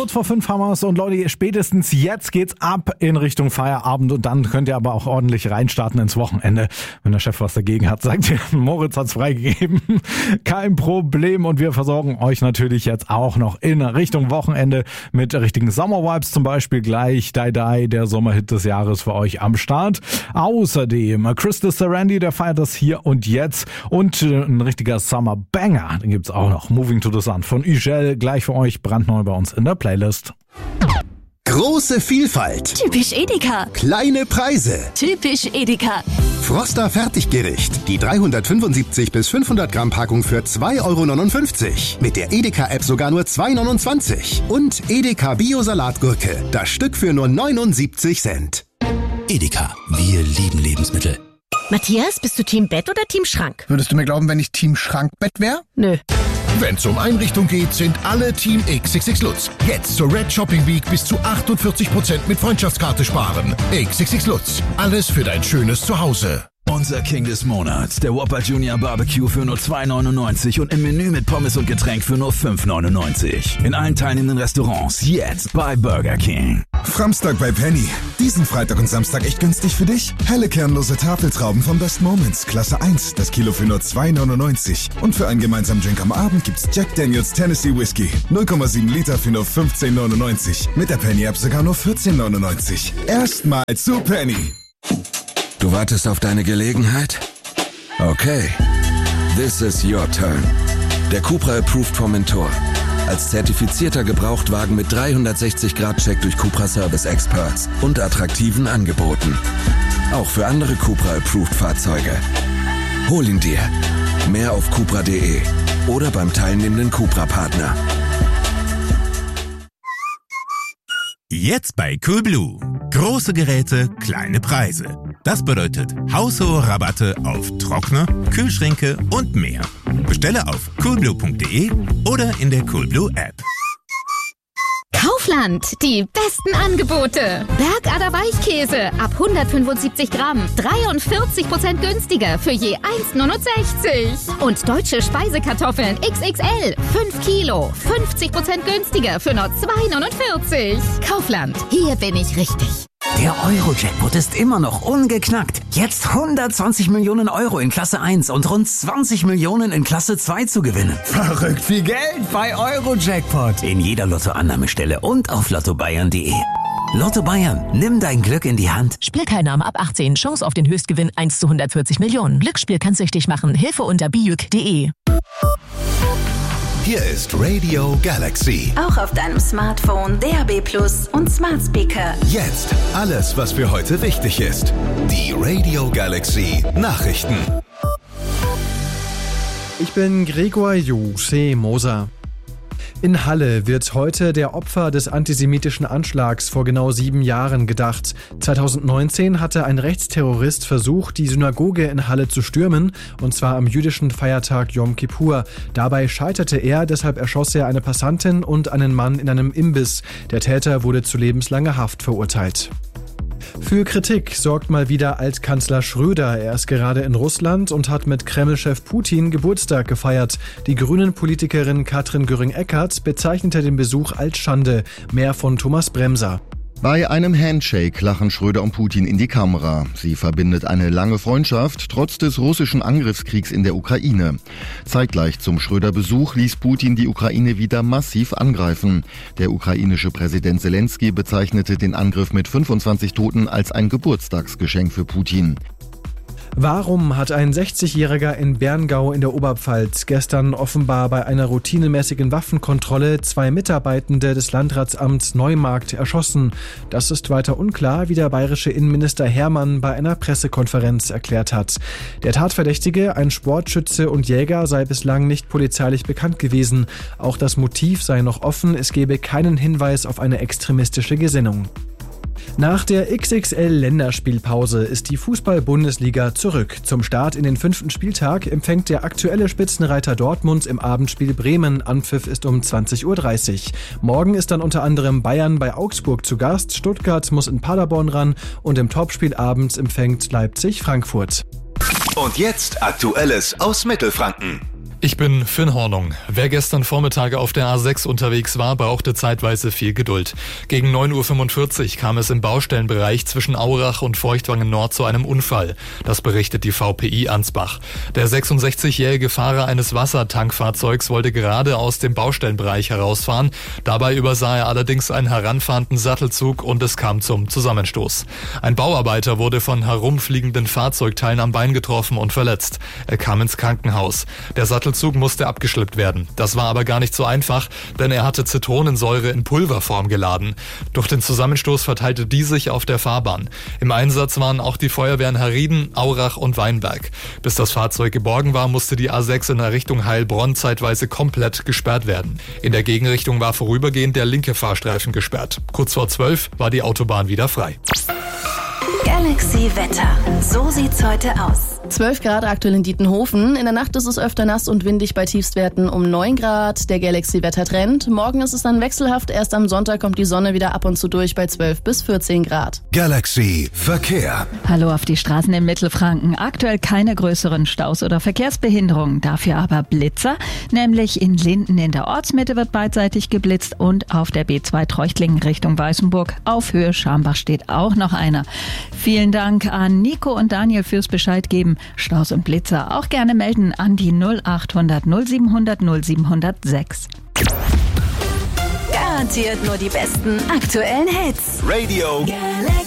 Kurz vor 5 haben wir es und Leute, spätestens jetzt geht's ab in Richtung Feierabend und dann könnt ihr aber auch ordentlich reinstarten ins Wochenende. Wenn der Chef was dagegen hat, sagt ihr, Moritz hat's freigegeben. Kein Problem und wir versorgen euch natürlich jetzt auch noch in Richtung Wochenende mit richtigen Sommer-Vibes, zum Beispiel gleich Die Die, der Sommerhit des Jahres für euch am Start. Außerdem Crystal Sarandon, der feiert das hier und jetzt und ein richtiger Summer-Banger, den gibt's auch noch. Moving to the Sun von Ugel, gleich für euch brandneu bei uns in der Playlist. Große Vielfalt. Typisch Edeka. Kleine Preise. Typisch Edeka. Froster Fertiggericht. Die 375 bis 500 Gramm Packung für 2,59 €. Mit der Edeka-App sogar nur 2,29 €. Und Edeka Bio-Salatgurke. Das Stück für nur 79 Cent. Edeka. Wir lieben Lebensmittel. Matthias, bist du Team Bett oder Team Schrank? Würdest du mir glauben, wenn ich Team Schrankbett wäre? Nö. Wenn's um Einrichtung geht, sind alle Team XXX Lutz. Jetzt zur Red Shopping Week bis zu 48% mit Freundschaftskarte sparen. XXX Lutz. Alles für dein schönes Zuhause. Unser King des Monats, der Whopper Junior Barbecue für nur 2,99 € und im Menü mit Pommes und Getränk für nur 5,99 €. In allen teilnehmenden Restaurants jetzt bei Burger King. Framstag bei Penny. Diesen Freitag und Samstag echt günstig für dich? Helle kernlose Tafeltrauben vom Best Moments, Klasse 1, das Kilo für nur 2,99 €. Und für einen gemeinsamen Drink am Abend gibt's Jack Daniels Tennessee Whiskey, 0,7 Liter für nur 15,99 €. Mit der Penny-App sogar nur 14,99 €. Erstmal zu Penny. Du wartest auf deine Gelegenheit? Okay. This is your turn. Der Cupra Approved Formentor. Als zertifizierter Gebrauchtwagen mit 360-Grad-Check durch Cupra Service Experts und attraktiven Angeboten. Auch für andere Cupra Approved Fahrzeuge. Hol ihn dir. Mehr auf cupra.de oder beim teilnehmenden Cupra-Partner. Jetzt bei Coolblue. Große Geräte, kleine Preise. Das bedeutet haushohe Rabatte auf Trockner, Kühlschränke und mehr. Bestelle auf coolblue.de oder in der Coolblue App. Kaufland, die besten Angebote. Bergader Weichkäse ab 175 Gramm, 43% günstiger für je 1,69 €. Und deutsche Speisekartoffeln XXL, 5 Kilo, 50% günstiger für nur 2,49 €. Kaufland, hier bin ich richtig. Der Euro-Jackpot ist immer noch ungeknackt. Jetzt 120 Millionen € in Klasse 1 und rund 20 Millionen in Klasse 2 zu gewinnen. Verrückt viel Geld bei Euro-Jackpot. In jeder Lottoannahmestelle und auf lottobayern.de. Lotto Bayern, nimm dein Glück in die Hand. Spielteilnahme ab 18, Chance auf den Höchstgewinn 1 zu 140 Millionen. Glücksspiel kann süchtig machen. Hilfe unter biüc.de. Hier ist Radio Galaxy. Auch auf deinem Smartphone, DAB+ und Smart Speaker. Jetzt alles, was für heute wichtig ist. Die Radio Galaxy Nachrichten. Ich bin Gregor Jose Moser. In Halle wird heute der Opfer des antisemitischen Anschlags vor genau 7 Jahren gedacht. 2019 hatte ein Rechtsterrorist versucht, die Synagoge in Halle zu stürmen, und zwar am jüdischen Feiertag Yom Kippur. Dabei scheiterte er, deshalb erschoss er eine Passantin und einen Mann in einem Imbiss. Der Täter wurde zu lebenslanger Haft verurteilt. Für Kritik sorgt mal wieder Altkanzler Schröder. Er ist gerade in Russland und hat mit Kreml-Chef Putin Geburtstag gefeiert. Die Grünen-Politikerin Katrin Göring-Eckardt bezeichnete den Besuch als Schande. Mehr von Thomas Bremser. Bei einem Handshake lachen Schröder und Putin in die Kamera. Sie verbindet eine lange Freundschaft, trotz des russischen Angriffskriegs in der Ukraine. Zeitgleich zum Schröder-Besuch ließ Putin die Ukraine wieder massiv angreifen. Der ukrainische Präsident Zelensky bezeichnete den Angriff mit 25 Toten als ein Geburtstagsgeschenk für Putin. Warum hat ein 60-Jähriger in Berngau in der Oberpfalz gestern offenbar bei einer routinemäßigen Waffenkontrolle 2 Mitarbeitende des Landratsamts Neumarkt erschossen? Das ist weiter unklar, wie der bayerische Innenminister Hermann bei einer Pressekonferenz erklärt hat. Der Tatverdächtige, ein Sportschütze und Jäger, sei bislang nicht polizeilich bekannt gewesen. Auch das Motiv sei noch offen, es gebe keinen Hinweis auf eine extremistische Gesinnung. Nach der XXL-Länderspielpause ist die Fußball-Bundesliga zurück. Zum Start in den 5. Spieltag empfängt der aktuelle Spitzenreiter Dortmund im Abendspiel Bremen. Anpfiff ist um 20:30 Uhr. Morgen ist dann unter anderem Bayern bei Augsburg zu Gast, Stuttgart muss in Paderborn ran und im Topspiel abends empfängt Leipzig Frankfurt. Und jetzt Aktuelles aus Mittelfranken. Ich bin Finn Hornung. Wer gestern Vormittag auf der A6 unterwegs war, brauchte zeitweise viel Geduld. Gegen 9.45 Uhr kam es im Baustellenbereich zwischen Aurach und Feuchtwangen Nord zu einem Unfall. Das berichtet die VPI Ansbach. Der 66-jährige Fahrer eines Wassertankfahrzeugs wollte gerade aus dem Baustellenbereich herausfahren. Dabei übersah er allerdings einen heranfahrenden Sattelzug und es kam zum Zusammenstoß. Ein Bauarbeiter wurde von herumfliegenden Fahrzeugteilen am Bein getroffen und verletzt. Er kam ins Krankenhaus. Der Sattelzug musste abgeschleppt werden. Das war aber gar nicht so einfach, denn er hatte Zitronensäure in Pulverform geladen. Durch den Zusammenstoß verteilte die sich auf der Fahrbahn. Im Einsatz waren auch die Feuerwehren Herrieden, Aurach und Weinberg. Bis das Fahrzeug geborgen war, musste die A6 in der Richtung Heilbronn zeitweise komplett gesperrt werden. In der Gegenrichtung war vorübergehend der linke Fahrstreifen gesperrt. Kurz vor 12 war die Autobahn wieder frei. Galaxy Wetter. So sieht's heute aus. 12 Grad aktuell in Dietenhofen. In der Nacht ist es öfter nass und windig bei Tiefstwerten um 9 Grad. Der Galaxy-Wetter-Trend. Morgen ist es dann wechselhaft. Erst am Sonntag kommt die Sonne wieder ab und zu durch bei 12 bis 14 Grad. Galaxy Verkehr. Hallo auf die Straßen in Mittelfranken. Aktuell keine größeren Staus oder Verkehrsbehinderungen. Dafür aber Blitzer. Nämlich in Linden in der Ortsmitte wird beidseitig geblitzt und auf der B2 Treuchtlingen Richtung Weißenburg. Auf Höhe Schambach steht auch noch einer. Vielen Dank an Nico und Daniel fürs Bescheid geben. Staus und Blitzer auch gerne melden an die 0800 0700 0706. Garantiert nur die besten aktuellen Hits. Radio. Galaxy.